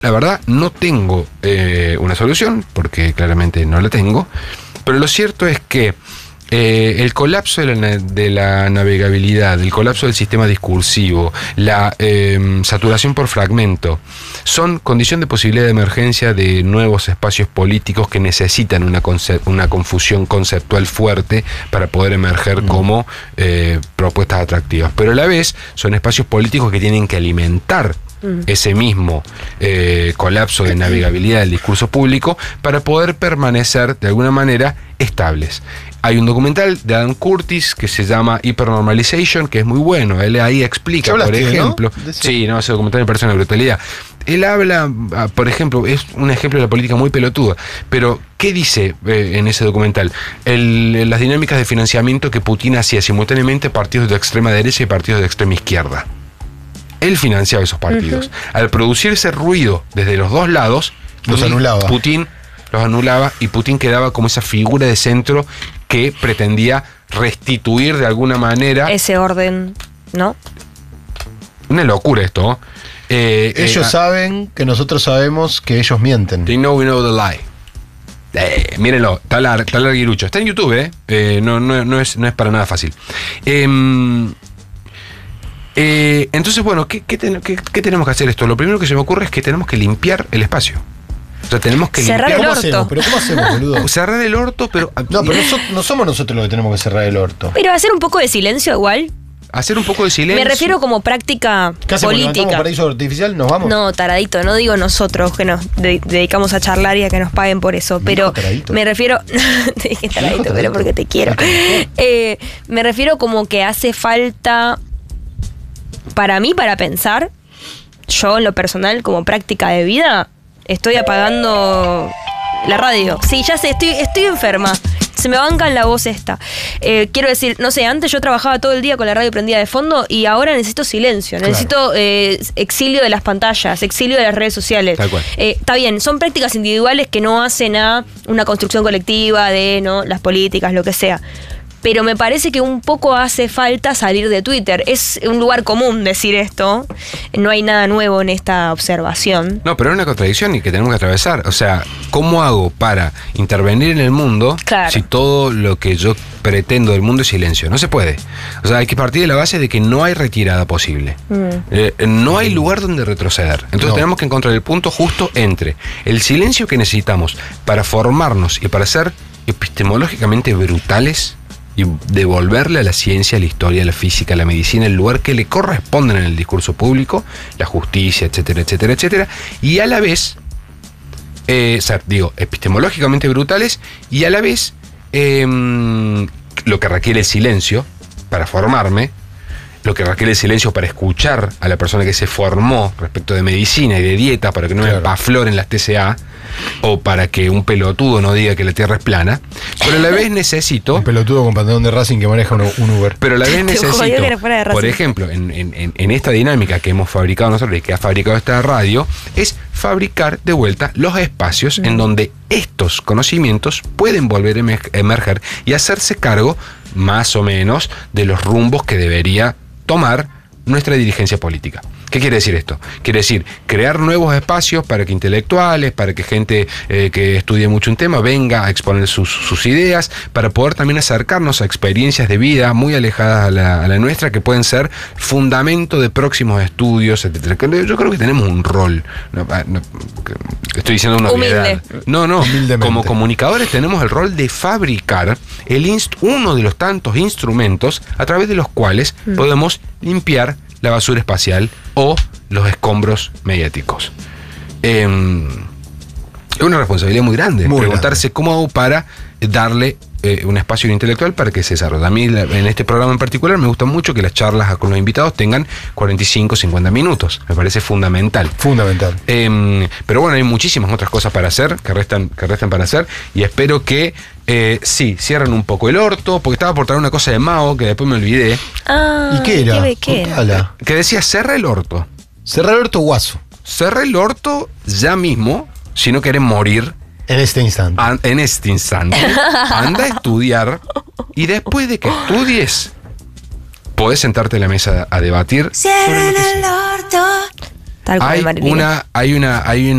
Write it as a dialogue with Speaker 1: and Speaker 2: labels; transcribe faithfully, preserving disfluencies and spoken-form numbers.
Speaker 1: la verdad, no tengo eh, una solución, porque claramente no la tengo, pero lo cierto es que Eh, el colapso de la, de la navegabilidad, el colapso del sistema discursivo, la eh, saturación por fragmento, son condición de posibilidad de emergencia de nuevos espacios políticos que necesitan una, concept, una confusión conceptual fuerte para poder emerger mm. como eh, propuestas atractivas. Pero a la vez son espacios políticos que tienen que alimentar mm. ese mismo eh, colapso de navegabilidad del discurso público para poder permanecer de alguna manera estables. Hay un documental de Adam Curtis que se llama Hypernormalization, que es muy bueno. Él ahí explica, por ejemplo... ¿no? Sí, no, ese documental me parece una brutalidad. Él habla, por ejemplo, es un ejemplo de la política muy pelotuda, pero ¿qué dice eh, en ese documental? El, las dinámicas de financiamiento que Putin hacía simultáneamente partidos de extrema derecha y partidos de extrema izquierda. Él financiaba esos partidos. Uh-huh. Al producirse ruido desde los dos lados,
Speaker 2: los Putin, anulaba.
Speaker 1: Putin los anulaba y Putin quedaba como esa figura de centro que pretendía restituir de alguna manera
Speaker 3: ese orden, ¿no?
Speaker 1: Una locura esto. Eh,
Speaker 2: ellos eh, saben que nosotros sabemos que ellos mienten.
Speaker 1: They know we know the lie. Eh, mírenlo, está lar, está larguirucho. Está en YouTube, ¿eh? eh no, no, no, es, no es para nada fácil. Eh, eh, entonces, bueno, ¿qué, qué, ten, qué, ¿qué tenemos que hacer esto? Lo primero que se me ocurre es que tenemos que limpiar el espacio. O sea, tenemos que
Speaker 3: cerrar
Speaker 1: limpiar.
Speaker 3: el
Speaker 2: ¿Cómo
Speaker 3: orto.
Speaker 2: hacemos? ¿Pero cómo hacemos, boludo?
Speaker 1: Cerrar el orto, pero...
Speaker 2: No, pero no, no somos nosotros los que tenemos que cerrar el orto.
Speaker 3: Pero hacer un poco de silencio igual.
Speaker 1: Hacer un poco de silencio.
Speaker 3: Me refiero como práctica
Speaker 2: ¿Qué hacemos?
Speaker 3: política.
Speaker 2: ¿Levantamos paraíso artificial? ¿Nos vamos?
Speaker 3: No, taradito, no digo nosotros que nos de- dedicamos a charlar y a que nos paguen por eso,
Speaker 2: ¿Me
Speaker 3: pero
Speaker 2: dijo taradito?
Speaker 3: me refiero... te dije taradito,
Speaker 2: taradito?
Speaker 3: pero porque te quiero. Eh, me refiero como que hace falta, para mí, para pensar, yo en lo personal, como práctica de vida, estoy apagando la radio. Sí, ya sé, estoy, estoy enferma. Se me banca en la voz esta. Eh, quiero decir, no sé, antes yo trabajaba todo el día con la radio prendida de fondo y ahora necesito silencio.
Speaker 2: Claro.
Speaker 3: Necesito eh, exilio de las pantallas, exilio de las redes sociales.
Speaker 1: Tal cual.
Speaker 3: Eh, está bien, son prácticas individuales que no hacen a una construcción colectiva de no las políticas, lo que sea. Pero me parece que un poco hace falta salir de Twitter. Es un lugar común decir esto. No hay nada nuevo en esta observación.
Speaker 1: No, pero es una contradicción y que tenemos que atravesar. O sea, ¿cómo hago para intervenir en el mundo
Speaker 3: Claro.
Speaker 1: si todo lo que yo pretendo del mundo es silencio? No se puede. O sea, hay que partir de la base de que no hay retirada posible.
Speaker 3: Mm.
Speaker 1: Eh, no hay lugar donde retroceder. Entonces
Speaker 2: No.
Speaker 1: tenemos que encontrar el punto justo entre el silencio que necesitamos para formarnos y para ser epistemológicamente brutales y devolverle a la ciencia, a la historia, a la física, a la medicina el lugar que le corresponden en el discurso público, la justicia, etcétera, etcétera, etcétera, y a la vez, eh, o sea, digo, epistemológicamente brutales, y a la vez eh, lo que requiere el silencio para formarme, lo que requiere el silencio para escuchar a la persona que se formó respecto de medicina y de dieta, para que no
Speaker 2: Claro.
Speaker 1: me afloren las T C A, o para que un pelotudo no diga que la Tierra es plana, pero a la vez necesito...
Speaker 2: Un pelotudo con pantalón de Racing que maneja un, un Uber.
Speaker 1: Pero a la vez
Speaker 3: Te
Speaker 1: necesito,
Speaker 3: jodió que era fuera de Racing.
Speaker 1: por ejemplo, en, en, en esta dinámica que hemos fabricado nosotros y que ha fabricado esta radio, es fabricar de vuelta los espacios mm. en donde estos conocimientos pueden volver a emerger y hacerse cargo, más o menos, de los rumbos que debería tomar nuestra dirigencia política. ¿Qué quiere decir esto? Quiere decir crear nuevos espacios para que intelectuales, para que gente eh, que estudie mucho un tema venga a exponer sus, sus ideas, para poder también acercarnos a experiencias de vida muy alejadas a la, a la nuestra, que pueden ser fundamento de próximos estudios, etcétera. Yo creo que tenemos un rol. No, no, estoy diciendo una obviedad.
Speaker 3: Humilde.
Speaker 1: No, no.
Speaker 2: Humildemente.
Speaker 1: Como comunicadores tenemos el rol de fabricar el inst- uno de los tantos instrumentos a través de los cuales mm. podemos limpiar la basura espacial o los escombros mediáticos. Eh, es una responsabilidad muy grande
Speaker 2: muy
Speaker 1: preguntarse
Speaker 2: grande.
Speaker 1: cómo hago para darle eh, un espacio intelectual para que se desarrolle. A mí en este programa en particular me gusta mucho que las charlas con los invitados tengan cuarenta y cinco, cincuenta minutos. Me parece fundamental.
Speaker 2: Fundamental.
Speaker 1: Eh, pero bueno, hay muchísimas otras cosas para hacer, que restan, que restan para hacer, y espero que eh, sí, cierren un poco el orto, porque estaba por traer una cosa de Mao que después me olvidé,
Speaker 3: Ah,
Speaker 2: ¿Y qué era?
Speaker 3: ¿Qué, qué era?
Speaker 2: Contala.
Speaker 1: que decía cerra el orto.
Speaker 2: Cerrar el orto guaso.
Speaker 1: Cerra el orto ya mismo, si no querés morir
Speaker 2: En este instante.
Speaker 1: an- en este instante. Anda a estudiar y después de que estudies, podés sentarte en la mesa a debatir sobre lo que sea.
Speaker 3: Está Tal cual,
Speaker 1: hay
Speaker 3: Marilina.
Speaker 1: una, hay una, hay una